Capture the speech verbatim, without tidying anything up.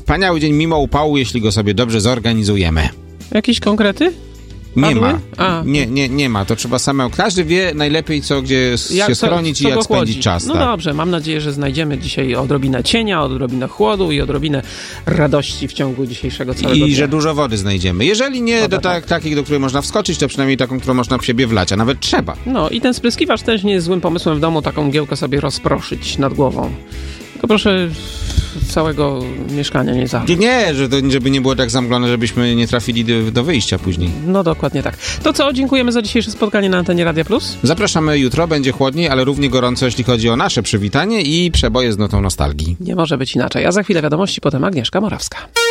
wspaniały dzień mimo upału, jeśli go sobie dobrze zorganizujemy. Jakieś konkrety? Nie Padły? ma. A. Nie, nie, nie ma. To trzeba samemu. Każdy wie najlepiej, co gdzie Jak, się co, schronić co i jak go chłodzi. spędzić czas. No tak. dobrze, mam nadzieję, że znajdziemy dzisiaj odrobinę cienia, odrobinę chłodu i odrobinę radości w ciągu dzisiejszego całego I dnia. że dużo wody znajdziemy. Jeżeli nie Woda, do tak, tak. takich, do której można wskoczyć, to przynajmniej taką, którą można w siebie wlać, a nawet trzeba. No i ten spryskiwacz też nie jest złym pomysłem w domu taką mgiełkę sobie rozproszyć nad głową. Tylko proszę całego mieszkania nie zalać. Nie, nie, że to, żeby nie było tak zamglone, żebyśmy nie trafili do, do wyjścia później. No dokładnie tak. To co, dziękujemy za dzisiejsze spotkanie na antenie Radia Plus. Zapraszamy jutro, będzie chłodniej, ale równie gorąco, jeśli chodzi o nasze przywitanie i przeboje z notą nostalgii. Nie może być inaczej. A za chwilę wiadomości, potem Agnieszka Morawska.